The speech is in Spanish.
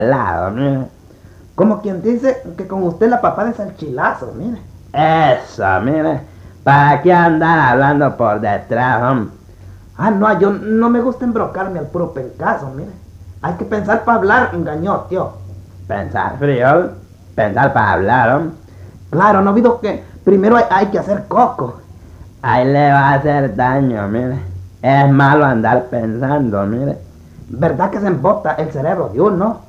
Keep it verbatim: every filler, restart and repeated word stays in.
lado, mire. Como quien dice que con usted la papá de salchilazo, mire. Eso, mire. ¿Para qué andar hablando por detrás, hombre? Ah, no, yo no me gusta embrocarme al puro pencaso, mire. Hay que pensar para hablar, engañó, tío. Pensar frío, pensar para hablar, hombre. Claro, no ha habido que primero hay, hay que hacer coco. Ahí le va a hacer daño, mire. Es malo andar pensando, mire. ¿Verdad que se embota el cerebro de uno?